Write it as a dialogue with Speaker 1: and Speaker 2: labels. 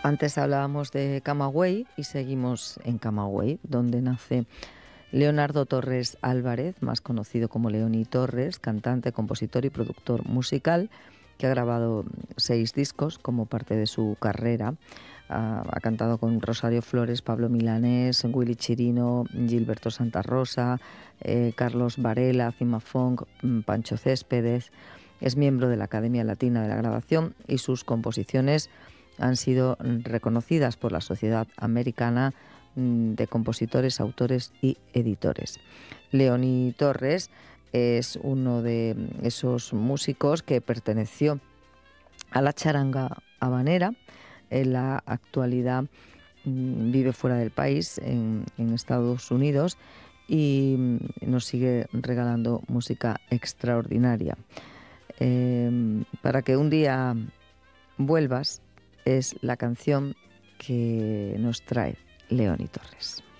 Speaker 1: Antes hablábamos de Camagüey y seguimos en Camagüey, donde nace Leonardo Torres Álvarez, más conocido como Leoni Torres, cantante, compositor y productor musical, que ha grabado 6 discos como parte de su carrera. Ha cantado con Rosario Flores, Pablo Milanés, Willy Chirino, Gilberto Santa Rosa, Carlos Varela, Cima Funk, Pancho Céspedes. Es miembro de la Academia Latina de la Grabación y sus composiciones han sido reconocidas por la Sociedad Americana de Compositores, Autores y Editores. Leoni Torres es uno de esos músicos que perteneció a la charanga habanera. En la actualidad vive fuera del país, en Estados Unidos, y nos sigue regalando música extraordinaria. Para que un día vuelvas es la canción que nos trae Leoni Torres.